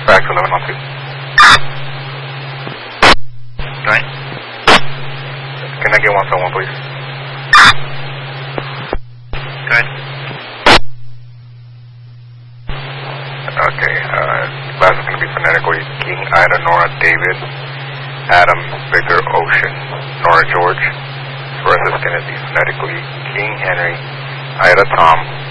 Back to 1112. Right. Can I get 171, please? Good. Okay, class is going to be phonetically King, Ida, Nora, David, Adam, Victor, Ocean, Nora, George. Rest is going to be phonetically King, Henry, Ida, Tom,